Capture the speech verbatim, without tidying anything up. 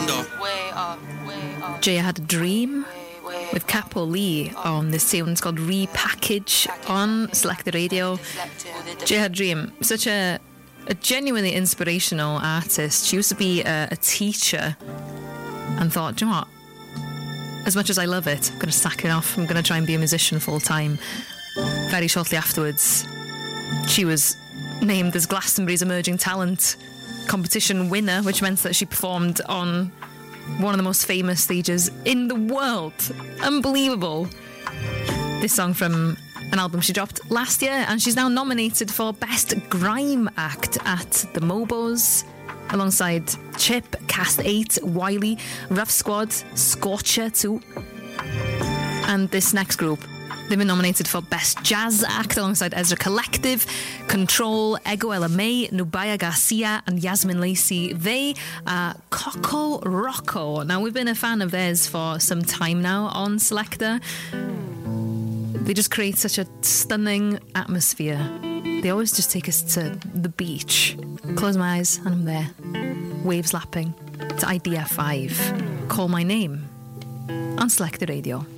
Jaya Had a Dream with Capo Lee on this tune. It's called Repackage on Selected Radio. Jaya Had a Dream, such a, a genuinely inspirational artist. She used to be a, a teacher and thought, do you know what? As much as I love it, I'm going to sack it off. I'm going to try and be a musician full time. Very shortly afterwards, she was named as Glastonbury's Emerging Talent competition winner, which meant that she performed on one of the most famous stages in the world. Unbelievable. This song from an album she dropped last year, and she's now nominated for Best Grime Act at the Mobos alongside Chip, Cast eight, Wiley, Rough Squad, Scorcher too. And this next group, they've been nominated for Best Jazz Act alongside Ezra Collective, Control, Ego Ella May, Nubaya Garcia and Yasmin Lacey. They are Coco Rocco. Now, we've been a fan of theirs for some time now on Selector. They just create such a stunning atmosphere. They always just take us to the beach. Close my eyes and I'm there. Waves lapping to Idea five. Call My Name on Selector Radio.